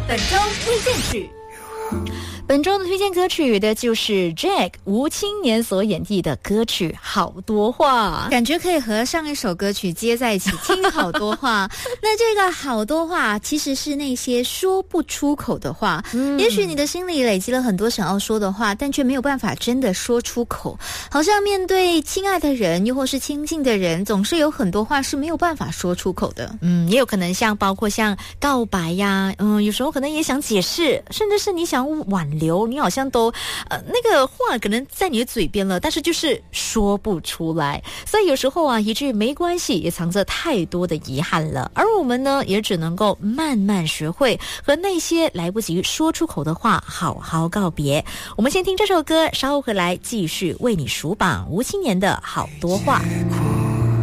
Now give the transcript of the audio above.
本周推荐曲。 本周的推荐歌曲的就是 Jack 吴青年所演绎的歌曲《好多话》， 感觉可以和上一首歌曲接在一起听。好多话，那这个好多话其实是那些说不出口的话。也许你的心里累积了很多想要说的话，但却没有办法真的说出口。好像面对亲爱的人，又或是亲近的人，总是有很多话是没有办法说出口的。 也有可能包括像告白呀，有时候可能也想解释，甚至是你想挽留，你好像都那个话可能在你的嘴边了，但是就是说不出来。所以有时候啊，一句没关系也藏着太多的遗憾了。而我们呢，也只能够慢慢学会和那些来不及说出口的话好好告别。我们先听这首歌，稍后回来继续为你数榜吴青年的好多话。